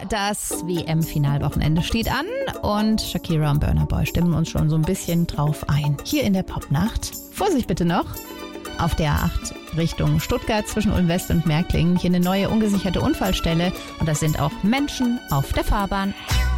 das WM-Finalwochenende steht an und Shakira und Burna Boy stimmen uns schon so ein bisschen drauf ein. Hier in der Popnacht. Vorsicht bitte noch. Auf der A8 Richtung Stuttgart zwischen Ulm West und Märklingen. Hier eine neue ungesicherte Unfallstelle und das sind auch Menschen auf der Fahrbahn.